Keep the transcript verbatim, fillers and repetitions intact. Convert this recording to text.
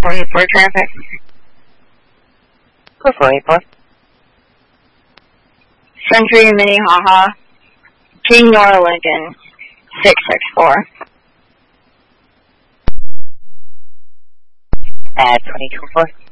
forty-four traffic. four forty-four. Century Minnehaha, King Nora Lincoln, six six four. Uh, twenty-two four.